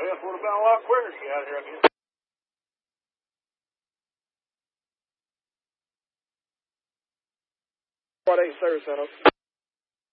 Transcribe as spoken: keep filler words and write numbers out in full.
it would have been a lot quicker to get out of here, I guess. What eight service out.